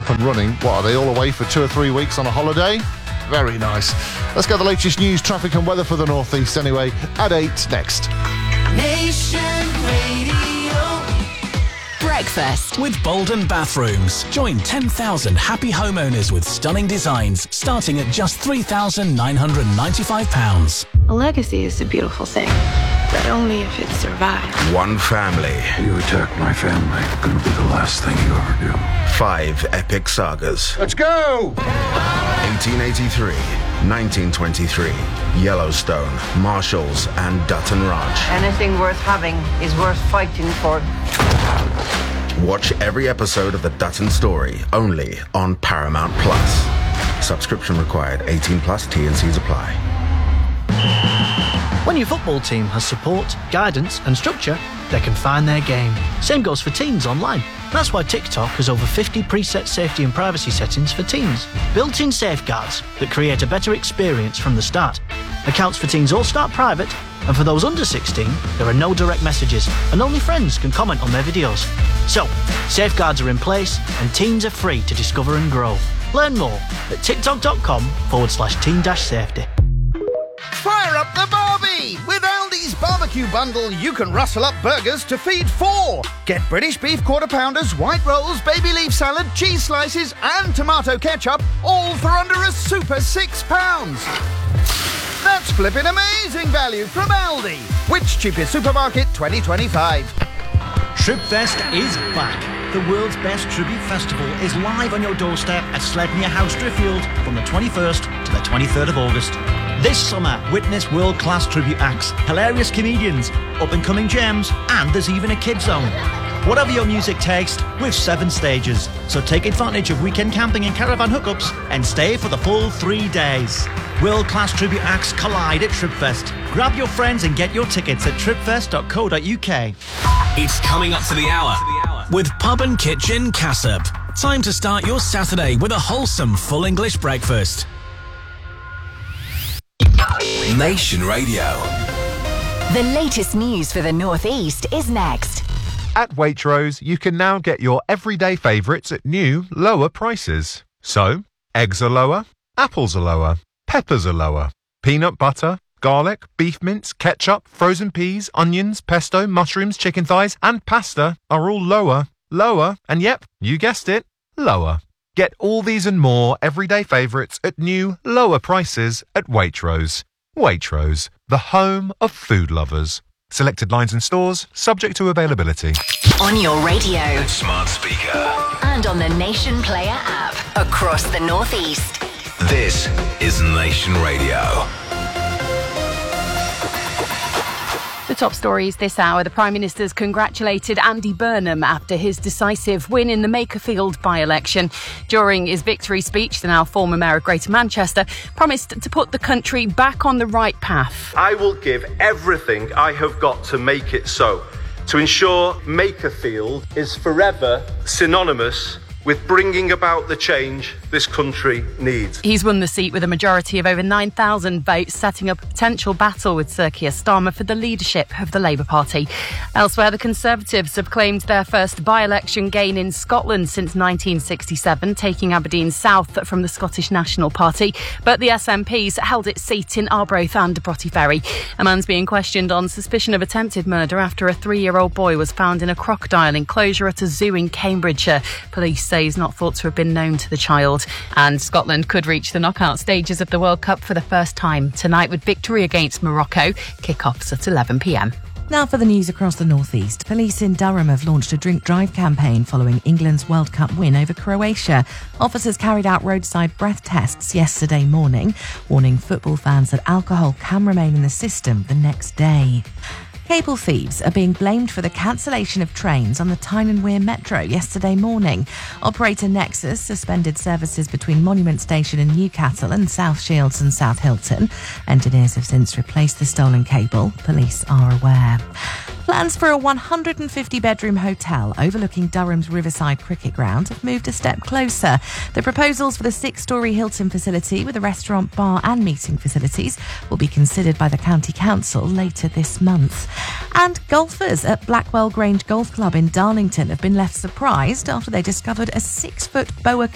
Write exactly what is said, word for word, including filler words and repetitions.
up and running. What, are they all away for two or three weeks on a holiday? Very nice. Let's get the latest news, traffic and weather for the North East anyway, at eight next. Nation Radio. Breakfast with Bolden Bathrooms. Join ten thousand happy homeowners with stunning designs starting at just three thousand nine hundred ninety-five pounds. A legacy is a beautiful thing, but only if it survives. One family. You attack my family, gonna be the last thing you ever do. Five epic sagas. Let's go! eighteen eighty-three, nineteen twenty-three, Yellowstone, Marshalls, and Dutton Ranch. Anything worth having is worth fighting for. Watch every episode of The Dutton Story, only on Paramount Plus. Subscription required, eighteen plus, T and C's apply. When your football team has support, guidance and structure, they can find their game. Same goes for teens online. That's why TikTok has over fifty preset safety and privacy settings for teens. Built-in safeguards that create a better experience from the start. Accounts for teens all start private, and for those under sixteen, there are no direct messages, and only friends can comment on their videos. So, safeguards are in place, and teens are free to discover and grow. Learn more at tiktok.com forward slash teen dash safety. Fire up the Barbie! With Aldi's barbecue bundle, you can rustle up burgers to feed four. Get British beef quarter pounders, white rolls, baby leaf salad, cheese slices, and tomato ketchup, all for under a super six pounds. That's flipping amazing value from Aldi. Which cheapest supermarket twenty twenty-five? Tripfest is back. The world's best tribute festival is live on your doorstep at Sledmere House, Driffield from the twenty-first to the twenty-third of August. This summer, witness world-class tribute acts, hilarious comedians, up-and-coming gems, and there's even a kids zone. Whatever your music taste, with seven stages. So take advantage of weekend camping and caravan hookups and stay for the full three days. World-class tribute acts collide at Tripfest. Grab your friends and get your tickets at tripfest dot co dot uk. It's coming up to the hour with Pub and Kitchen Cassop. Time to start your Saturday with a wholesome full English breakfast. Nation Radio. The latest news for the North East is next. At Waitrose, you can now get your everyday favourites at new, lower prices. So, eggs are lower, apples are lower, peppers are lower, peanut butter, garlic, beef mince, ketchup, frozen peas, onions, pesto, mushrooms, chicken thighs and pasta are all lower, lower, and yep, you guessed it, lower. Get all these and more everyday favourites at new, lower prices at Waitrose. Waitrose, the home of food lovers. Selected lines and stores, subject to availability. On your radio. Smart speaker. And on the Nation Player app. Across the North East. This is Nation Radio. The top stories this hour. The Prime Minister's congratulated Andy Burnham after his decisive win in the Makerfield by-election. During his victory speech, the now former Mayor of Greater Manchester promised to put the country back on the right path. I will give everything I have got to make it so, to ensure Makerfield is forever synonymous with bringing about the change this country needs. He's won the seat with a majority of over nine thousand votes, setting up a potential battle with Sir Keir Starmer for the leadership of the Labour Party. Elsewhere, the Conservatives have claimed their first by-election gain in Scotland since nineteen sixty-seven, taking Aberdeen South from the Scottish National Party. But the S N P's held its seat in Arbroath and Broughty Ferry. A man's being questioned on suspicion of attempted murder after a three-year-old boy was found in a crocodile enclosure at a zoo in Cambridgeshire. Police say he's not thought to have been known to the child. And Scotland could reach the knockout stages of the World Cup for the first time tonight with victory against Morocco. Kick-offs at eleven p.m. Now for the news across the North East. Police in Durham have launched a drink drive campaign following England's World Cup win over Croatia. Officers carried out roadside breath tests yesterday morning, warning football fans that alcohol can remain in the system the next day. Cable thieves are being blamed for the cancellation of trains on the Tyne and Wear Metro yesterday morning. Operator Nexus suspended services between Monument Station in Newcastle and South Shields and South Hilton. Engineers have since replaced the stolen cable. Police are aware. Plans for a one hundred fifty bedroom hotel overlooking Durham's Riverside Cricket Ground have moved a step closer. The proposals for the six-storey Hilton facility with a restaurant, bar and meeting facilities will be considered by the County Council later this month. And golfers at Blackwell Grange Golf Club in Darlington have been left surprised after they discovered a six-foot boa